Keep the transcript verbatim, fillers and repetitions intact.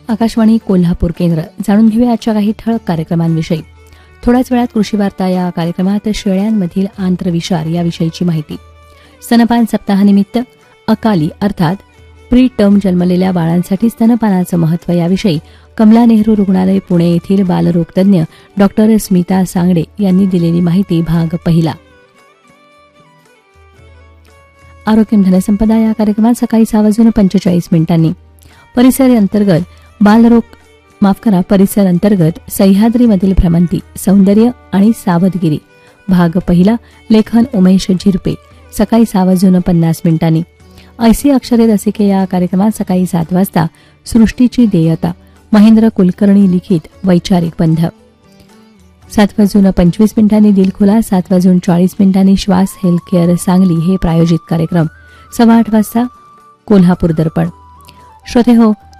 आकाशवाणी कोल्हापूर केंद्र. जाणून घेऊया आजच्या काही ठळक कार्यक्रमांविषयी. थोड्याच वेळात कृषी वार्ता या कार्यक्रमात शेळ्यांमधील आंत्रविषार याविषयीची माहिती. स्तनपान सप्ताहानिमित्त अकाली अर्थात प्री टर्म जन्मलेल्या बाळांसाठी स्तनपानाचं महत्त्व याविषयी कमला नेहरू रुग्णालय पुणे येथील बालरोगतज्ञ डॉक्टर स्मिता सांगडे यांनी दिलेली माहिती भाग पहिला. आरोग्य धनसंपदा या कार्यक्रमात सकाळी सहा वाजून पंचेचाळीस मिनिटांनी परिसर अंतर्गत बालरोग माफ करा परिसर अंतर्गत सह्याद्रीमधील भ्रमंती सौंदर्य आणि सावधगिरी भाग पहिला. लेखन उमेश झिरपे. सकाळी सहा वाजून पन्नास मिनिटांनी ऐसी अक्षरे रसिके या कार्यक्रमात सकाळी सात वाजता सृष्टीची देयता महेंद्र कुलकर्णी लिखित वैचारिक बंध. सात वाजून पंचवीस मिनिटांनी दिलखुला. सात वाजून चाळीस मिनिटांनी श्वास हेल्थ केअर सांगली हे प्रायोजित कार्यक्रम. सव्वा आठ वाजता कोल्हापूर दर्पण. श्रोते हो,